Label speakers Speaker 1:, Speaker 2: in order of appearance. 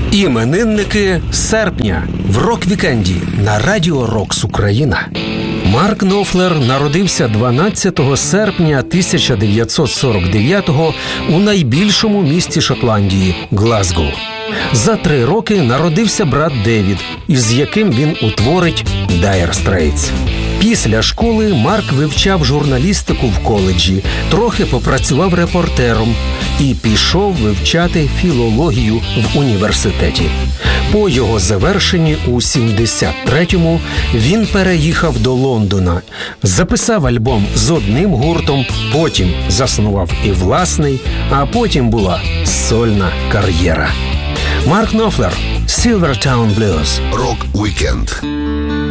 Speaker 1: Іменинники серпня в рок-вікенді на Радіо Рокс Україна. Марк Нофлер народився 12 серпня 1949-го у найбільшому місті Шотландії – Глазго. За 3 роки народився брат Девід, із яким він утворить Dire Straits. Після школи Марк вивчав журналістику в коледжі, трохи попрацював репортером і пішов вивчати філологію в університеті. По його завершенні у 73-му він переїхав до Лондона, записав альбом з одним гуртом, потім заснував і власний, а потім була сольна кар'єра. Марк Нофлер, Silvertown Blues.
Speaker 2: Рок-вікенд.